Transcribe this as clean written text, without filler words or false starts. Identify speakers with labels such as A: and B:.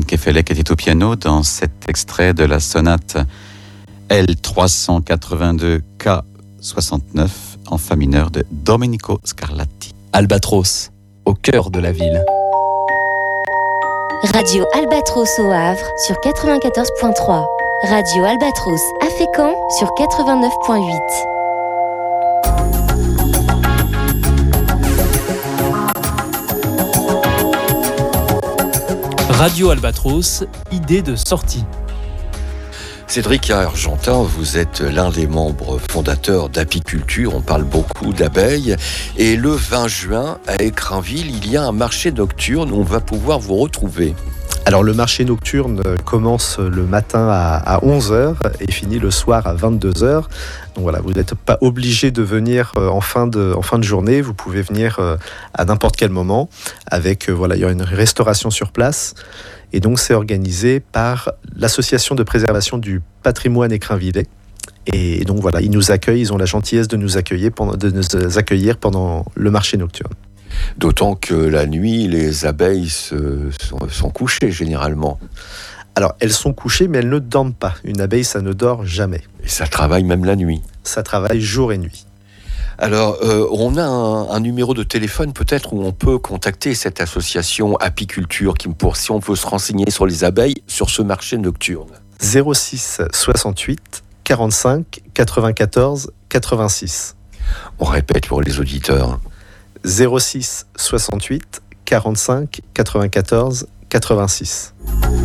A: Antoine Kefelec était au piano dans cet extrait de la sonate L382 K69 en fa mineur de Domenico Scarlatti.
B: Albatros, au cœur de la ville.
C: Radio Albatros au Havre sur 94.3. Radio Albatros à Fécamp sur 89.8.
B: Radio Albatros, idée de sortie.
D: Cédric Argentin, vous êtes l'un des membres fondateurs d'Apiculture. On parle beaucoup d'abeilles. Et le 20 juin, à Écrainville, il y a un marché nocturne où on va pouvoir vous retrouver.
E: Alors le marché nocturne commence le matin à 11h et finit le soir à 22h. Donc voilà, vous n'êtes pas obligé de venir en fin de journée. Vous pouvez venir à n'importe quel moment. Avec il y aura une restauration sur place. Et donc c'est organisé par l'association de préservation du patrimoine écrainvillais. Et donc voilà, ils nous accueillent, ils ont la gentillesse de nous accueillir pendant le marché nocturne.
D: D'autant que la nuit, les abeilles sont couchées généralement.
E: Alors, elles sont couchées, mais elles ne dorment pas. Une abeille, ça ne dort jamais.
D: Et ça travaille même la nuit.
E: Ça travaille jour et nuit.
D: Alors, on a un numéro de téléphone peut-être où on peut contacter cette association Apiculture si on veut se renseigner sur les abeilles sur ce marché nocturne.
E: 06 68 45 94 86.
D: On répète pour les auditeurs.
E: 06 68 45 94 86.